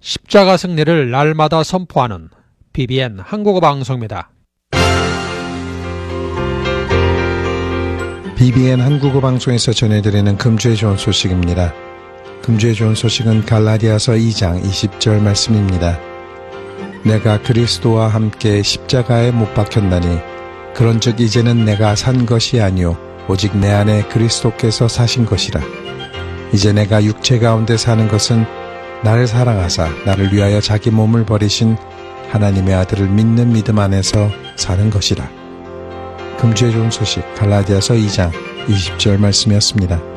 십자가 승리를 날마다 선포하는 BBN 한국어 방송입니다. BBN 한국어 방송에서 전해드리는 금주의 좋은 소식입니다. 금주의 좋은 소식은 갈라디아서 2장 20절 말씀입니다. 내가 그리스도와 함께 십자가에 못 박혔나니 그런즉 이제는 내가 산 것이 아니요 오직 내 안에 그리스도께서 사신 것이라. 이제 내가 육체 가운데 사는 것은 나를 사랑하사 나를 위하여 자기 몸을 버리신 하나님의 아들을 믿는 믿음 안에서 사는 것이라. 금주의 좋은 소식 갈라디아서 2장 20절 말씀이었습니다.